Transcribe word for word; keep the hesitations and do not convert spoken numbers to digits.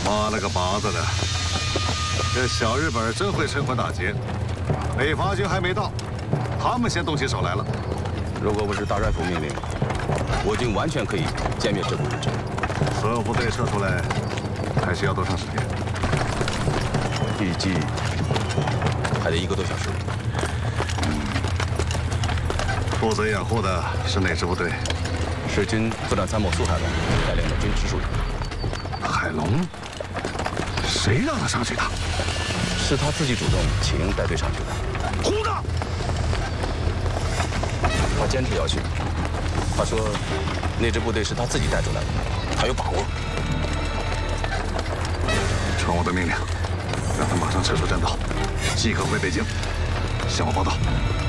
妈了个巴子的！这小日本真会趁火打劫，北伐军还没到，他们先动起手来了。 如果不是大帅府命令，我军完全可以歼灭这股日军。 所有部队撤出来，还需要多长时间？ 预计还得一个多小时。 负责掩护的是哪支部队？ 是军作战参谋苏海龙带领的军直属营。 海龙？谁让他上去的？ 是他自己主动请带队上去的。 胡子！ 他坚持要去。他说，那支部队是他自己带出来的，他有把握。 传我的命令，让他马上撤出栈道，即刻回北京，向我报到。